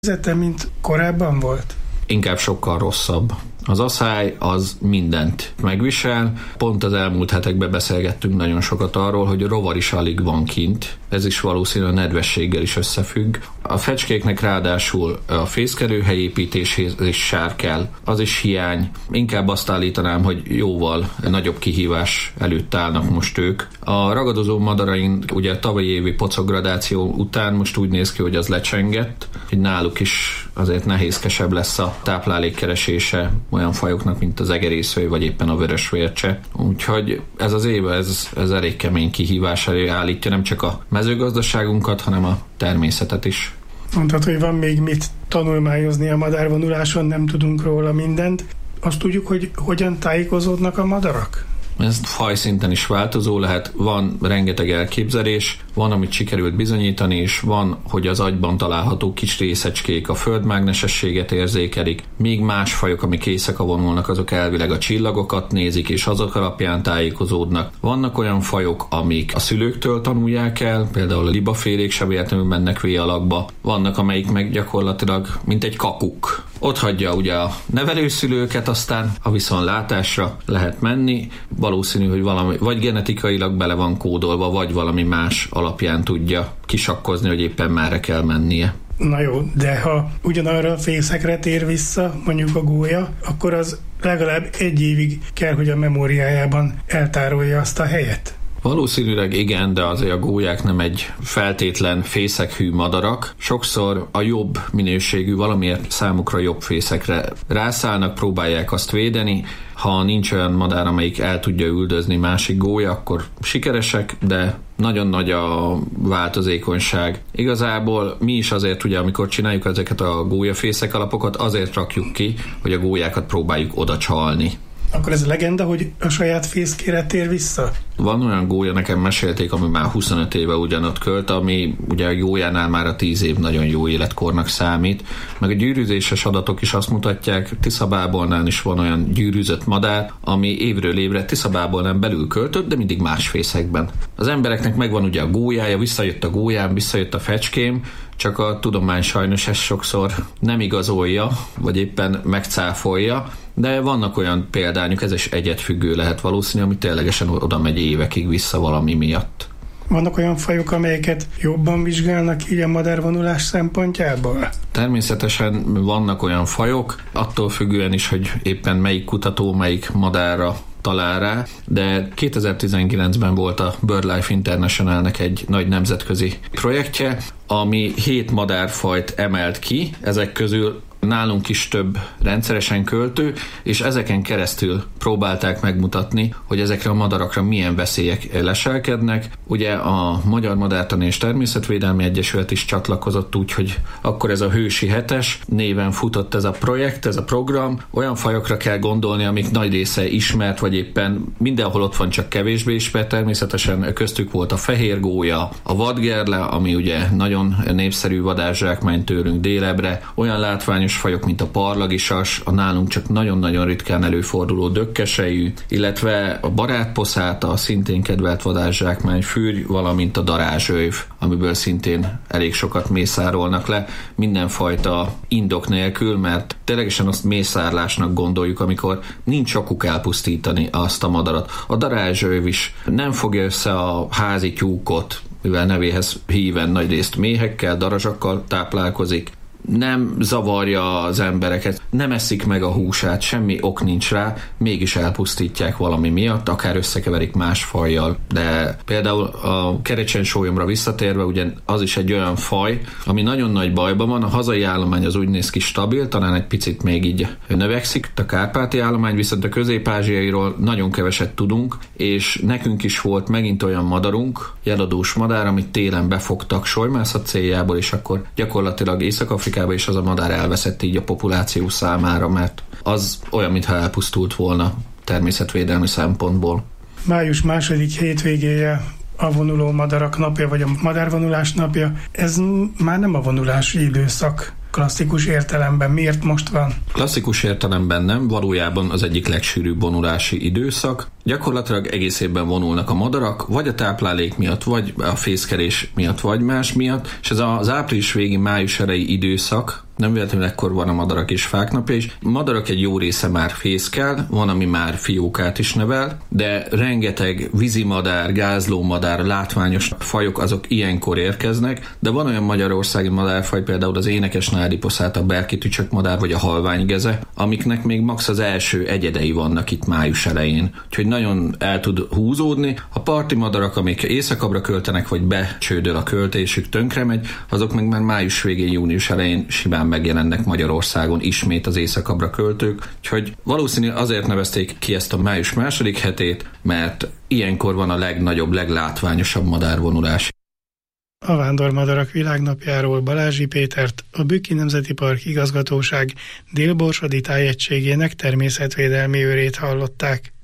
helyzete, mint korábban volt? Inkább sokkal rosszabb. Az aszály az mindent megvisel. Pont az elmúlt hetekben beszélgettünk nagyon sokat arról, hogy a rovar is alig van kint. Ez is valószínűleg a nedvességgel is összefügg. A fecskéknek ráadásul a fészkelőhelyépítéshez is sár kell. Az is hiány. Inkább azt állítanám, hogy jóval nagyobb kihívás előtt állnak most ők. A ragadozó madarain ugye a tavalyi évi pocokgradáció után most úgy néz ki, hogy az lecsengett, hogy náluk is azért nehézkesebb lesz a táplálékkeresése olyan fajoknak, mint az egerészőj, vagy éppen a vörösvércse. Úgyhogy ez az év, ez elég kemény kihívás elé állítja nem csak a mezőgazdaságunkat, hanem a természetet is. Mondtad, hogy van még mit tanulmányozni a madárvonuláson, nem tudunk róla mindent. Azt tudjuk, hogy hogyan tájékozódnak a madarak? Ez fajszinten is változó lehet, van rengeteg elképzelés, van, amit sikerült bizonyítani, és van, hogy az agyban található kis részecskék a földmágnesességet érzékelik, míg más fajok, amik éjszaka vonulnak, azok elvileg a csillagokat nézik, és azok alapján tájékozódnak. Vannak olyan fajok, amik a szülőktől tanulják el, például a libafélék se véletlenül mennek V-alakba, vannak, amelyik meg gyakorlatilag mint egy kakuk. Ott hagyja ugye a nevelőszülőket, aztán a viszontlátásra lehet menni. Valószínű, hogy valami vagy genetikailag bele van kódolva, vagy valami más alapján tudja kisakkozni, hogy éppen merre kell mennie. Na jó, de ha ugyanarra a fészekre tér vissza, mondjuk a gólya, akkor az legalább 1 évig kell, hogy a memóriájában eltárolja azt a helyet. Valószínűleg igen, de azért a gólyák nem egy feltétlen fészekhű madarak. Sokszor a jobb minőségű, valamiért számukra jobb fészekre rászállnak, próbálják azt védeni. Ha nincs olyan madár, amelyik el tudja üldözni másik gólya, akkor sikeresek, de nagyon nagy a változékonyság. Igazából mi is azért, ugye, amikor csináljuk ezeket a gólyafészek alapokat, azért rakjuk ki, hogy a gólyákat próbáljuk oda csalni. Akkor ez a legenda, hogy a saját fészkére tér vissza? Van olyan gólya, nekem mesélték, ami már 25 éve ugyanott költ, ami ugye a gólyánál már a 10 év nagyon jó életkornak számít. Meg a gyűrűzéses adatok is azt mutatják, Tiszabábolnál is van olyan gyűrűzött madár, ami évről évre Tiszabábolnán belül költött, de mindig más fészekben. Az embereknek megvan ugye a gólyája, visszajött a gólyám, visszajött a fecském, csak a tudomány sajnos ezt sokszor nem igazolja, vagy éppen megcáfolja, de vannak olyan példányok, ez is egyedfüggő lehet valószínű, ami ténylegesen oda megy évekig vissza valami miatt. Vannak olyan fajok, amelyeket jobban vizsgálnak így a madárvonulás szempontjából? Természetesen vannak olyan fajok, attól függően is, hogy éppen melyik kutató, melyik madárra talál rá, de 2019-ben volt a BirdLife Internationalnek egy nagy nemzetközi projektje, ami 7 madárfajt emelt ki, ezek közül nálunk is több rendszeresen költő, és ezeken keresztül próbálták megmutatni, hogy ezekre a madarakra milyen veszélyek leselkednek. Ugye a Magyar Madártani és Természetvédelmi Egyesület is csatlakozott, úgyhogy akkor ez a Hősi 7-es néven futott ez a projekt, ez a program. Olyan fajokra kell gondolni, amik nagy része ismert, vagy éppen mindenhol ott van, csak kevésbé ismert. Természetesen köztük volt a fehérgólya, a vadgerle, ami ugye nagyon népszerű vadászzsákmány tőlünk délebre, olyan látványos fajok, mint a parlagisas, a nálunk csak nagyon-nagyon ritkán előforduló dökkesejű, illetve a barátposzáta, szintén kedvelt vadászzsákmány fürgy, valamint a darázsőv, amiből szintén elég sokat mészárolnak le, mindenfajta indok nélkül, mert ténylegesen azt mészárlásnak gondoljuk, amikor nincs okuk elpusztítani azt a madarat. A darázsőv is nem fogja össze a házi tyúkot, mivel nevéhez híven nagyrészt méhekkel, darazsakkal táplálkozik, nem zavarja az embereket, nem eszik meg a húsát, semmi ok nincs rá, mégis elpusztítják valami miatt, akár összekeverik más fajjal. De például a kerecsensólyomra visszatérve, ugye az is egy olyan faj, ami nagyon nagy bajban van, a hazai állomány az úgy néz ki stabil, talán egy picit még így növekszik, a kárpáti állomány, viszont a közép-ázsiairól nagyon keveset tudunk, és nekünk is volt megint olyan madarunk, jeladós madár, amit télen befogtak solymászat céljából, és akkor gyakorlatilag Észak-Afrikában és az a madár elveszett így a populáció számára, mert az olyan, mintha elpusztult volna természetvédelmi szempontból. Május 2. hétvégéje a vonuló madarak napja, vagy a madárvonulás napja. Ez már nem a vonulási időszak klasszikus értelemben. Miért most van? Klasszikus értelemben nem, valójában az egyik legsűrűbb vonulási időszak. Gyakorlatilag egész évben vonulnak a madarak, vagy a táplálék miatt, vagy a fészkelés miatt, vagy más miatt, és ez az április végi, május elejé időszak nem véletlenül ekkor van a madarak és fák napja is. Madarak egy jó része már fészkel, van, ami már fiókát is nevel, de rengeteg vízimadár, gázlómadár, látványos fajok azok ilyenkor érkeznek, de van olyan magyarországi madárfaj, például az énekes nádiposzát, a berki tücsökmadár vagy a halványgeze, amiknek még max az első egyedei vannak itt május elején. Úgyhogy nagyon el tud húzódni. A parti madarak, amik éjszakabbra költenek, vagy becsődöl a költésük, tönkre megy, azok meg már május végén, június elején simán megjelennek Magyarországon ismét az éjszakabbra költők. Úgyhogy valószínűleg azért nevezték ki ezt a május második hetét, mert ilyenkor van a legnagyobb, leglátványosabb madárvonulás. A Vándormadarak világnapjáról Balázsi Pétert, a Bükki Nemzeti Park Igazgatóság Dél-Borsodi Tájegységének természetvédelmi őrét hallották.